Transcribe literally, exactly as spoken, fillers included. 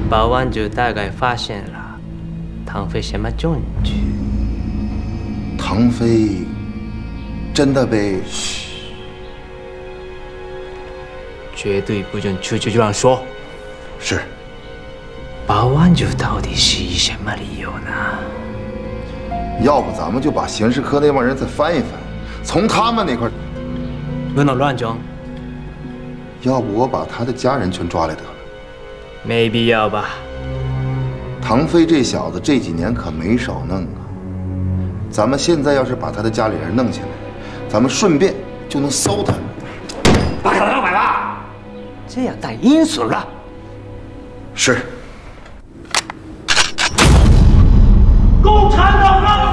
保安就大概发现了唐飞什么证据。 唐飞真的被…… 绝对不准出去乱说。 是。 保安局到底是以什么理由呢？ 要不咱们就把刑事科那帮人再翻一翻，从他们那块…… 不能乱讲。 要不我把他的家人全抓来得了。 没必要吧？ 唐飞这小子这几年可没少弄啊。咱们现在要是把他的家里人弄起来，咱们顺便就能搜他。 把卡拿买吧，这样带阴损了。 是。 共产党让